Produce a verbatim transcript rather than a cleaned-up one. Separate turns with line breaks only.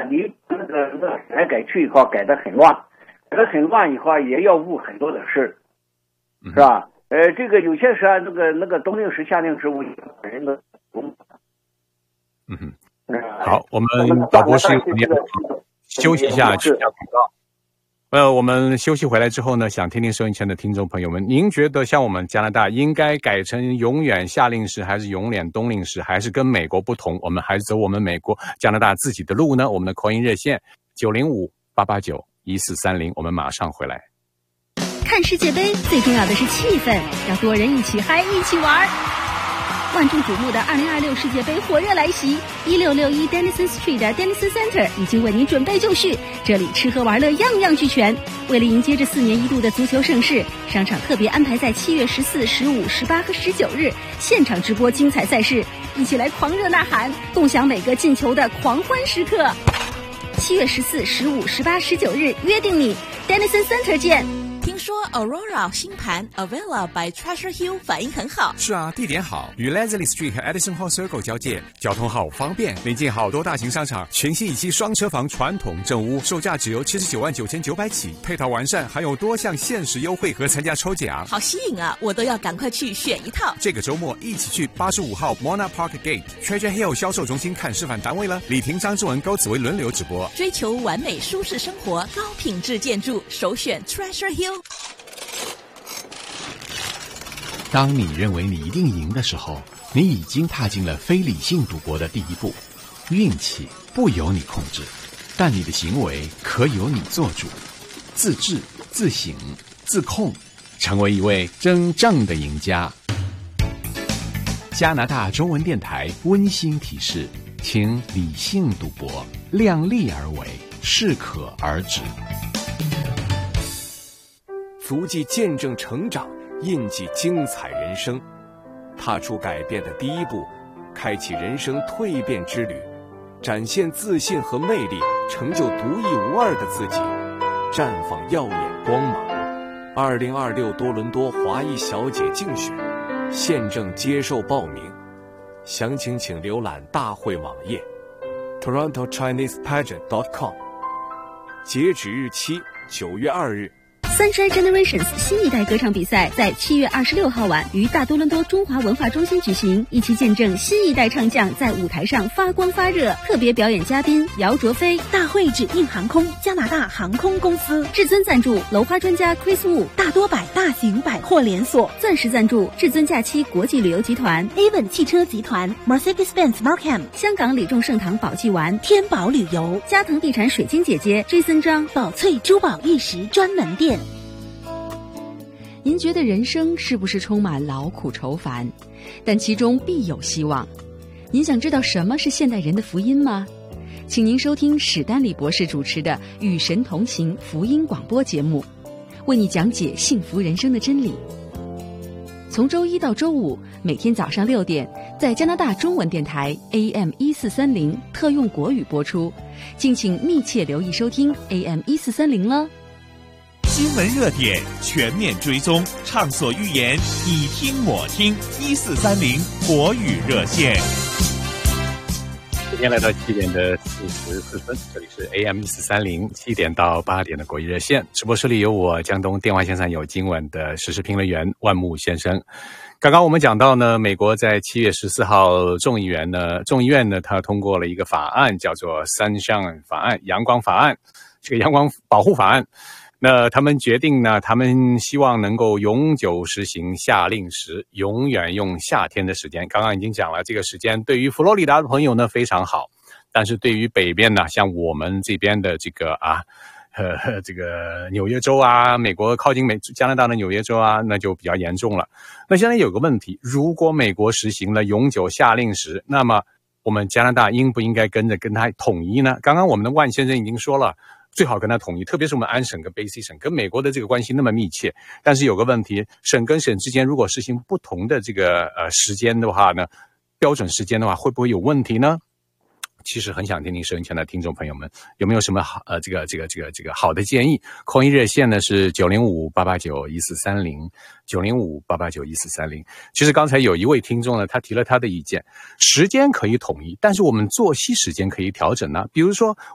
你那个那个改来改去以后改得很乱，改得很乱以后也要误很多的事，是吧？嗯、呃，这个有些时候那个那个冬令时、夏令时，我人的。
嗯哼。好，我们导播是休息一下，去下广告。呃，我们休息回来之后呢，想听听收音前的听众朋友们，您觉得像我们加拿大应该改成永远夏令时，还是永远冬令时，还是跟美国不同？我们还是走我们美国加拿大自己的路呢？我们的 call in 热线九零五八八九一四三零，我们马上回来。
看世界杯最重要的是气氛，要多人一起嗨，一起玩。万众瞩目的二零二六世界杯火热来袭，一六六一 Denison Street 的 Denison Center 已经为您准备就绪，这里吃喝玩乐样样俱全。为了迎接这四年一度的足球盛事，商场特别安排在七月十四、十五、十八和十九日现场直播精彩赛事，一起来狂热呐喊，共享每个进球的狂欢时刻。七月十四、十五、十八、十九日约定你 Denison Center 见。
听说 Aurora 新盘 Avella by Treasure Hill 反应很好。
是啊，地点好，与 Leslie Street 和 Edison Hall Circle 交界，交通好方便，临近好多大型商场。全新一期双车房传统正屋，售价只由七十九万九千九百起，配套完善，还有多项限时优惠和参加抽奖。
好吸引啊，我都要赶快去选一套。
这个周末一起去八十五号 Mona Park Gate Treasure Hill 销售中心看示范单位了。李婷、张志文、高紫薇轮流直播。
追求完美舒适生活，高品质建筑，首选 Treasure Hill。
当你认为你一定赢的时候，你已经踏进了非理性赌博的第一步。运气不由你控制，但你的行为可由你做主。自制、自省、自控，成为一位真正的赢家。加拿大中文电台温馨提示，请理性赌博，量力而为，适可而止。
足迹见证成长，印记精彩人生，踏出改变的第一步，开启人生蜕变之旅，展现自信和魅力，成就独一无二的自己，绽放耀眼光芒。二零二六多伦多华裔小姐竞选现正接受报名，详情请浏览大会网页 toronto chinese pageant dot com， 截止日期九月二日。
Sunshine Generations 新一代歌唱比赛在七月二十六号晚于大多伦多中华文化中心举行，一起见证新一代唱将在舞台上发光发热。特别表演嘉宾姚卓飞，大会指定航空加拿大航空公司，至尊赞助楼花专家 Chris Wu， 大多百大型百货连锁，钻石赞助至尊假期国际旅游集团 Avon 汽车集团 Mercedes-Benz Markham， 香港李众盛堂宝记丸天宝旅游，嘉腾地产水晶姐姐 Jason 张宝翠珠宝玉石专门店。您觉得人生是不是充满劳苦愁烦？但其中必有希望。您想知道什么是现代人的福音吗？请您收听史丹利博士主持的《与神同行》福音广播节目，为你讲解幸福人生的真理。从周一到周五，每天早上六点，在加拿大中文电台 A M 一四三零特用国语播出，敬请密切留意收听 A M 一四三零了。
新闻热点全面追踪，畅所欲言，你听我听，一四三零国语热线。
今天来到七点的四十四分，这里是 A M 一四三零，七点到八点的国语热线。直播室里有我江东，电话线上有今晚的时事评论员万木先生。刚刚我们讲到呢，美国在七月十四号众议员呢，众议院呢，它通过了一个法案，叫做 Sunshine 法案，阳光法案，这个阳光保护法案。那他们决定呢，他们希望能够永久实行夏令时，永远用夏天的时间。刚刚已经讲了，这个时间对于佛罗里达的朋友呢非常好，但是对于北边呢，像我们这边的这个啊，呃，这个纽约州啊，美国靠近美加拿大的纽约州啊，那就比较严重了。那现在有个问题，如果美国实行了永久夏令时，那么我们加拿大应不应该跟着跟他统一呢？刚刚我们的万先生已经说了，最好跟他统一，特别是我们安省跟 B C 省跟美国的这个关系那么密切，但是有个问题，省跟省之间如果实行不同的这个呃时间的话呢，标准时间的话，会不会有问题呢？其实很想听听收音前的听众朋友们有没有什么好呃这个这个这个这个好的建议。call in热线呢是九零五八八九一四三零 九零五八八九一四三零。其实刚才有一位听众呢，他提了他的意见，时间可以统一，但是我们作息时间可以调整呢。比如说